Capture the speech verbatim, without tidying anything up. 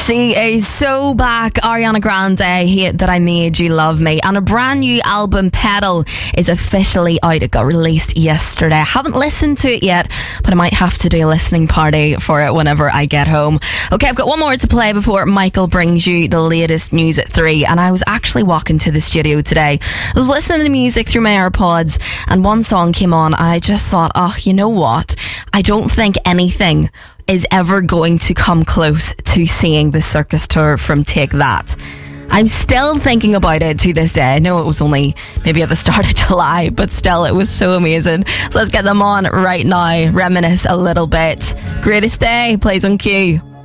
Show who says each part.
Speaker 1: She is so back. Ariana Grande, Hate That I Made You Love Me. And a brand new album, Pedal, is officially out. It got released yesterday. I haven't listened to it yet, but I might have to do a listening party for it whenever I get home. Okay, I've got one more to play before Michael brings you the latest news at three. And I was actually walking to the studio today. I was listening to music through my AirPods, and one song came on, and I just thought, oh, you know what? I don't think anything is ever going to come close to seeing the circus tour from Take That. I'm still thinking about it to this day. I know it was only maybe at the start of July, but still it was so amazing. So let's get them on right now, reminisce a little bit. Greatest Day plays on Q.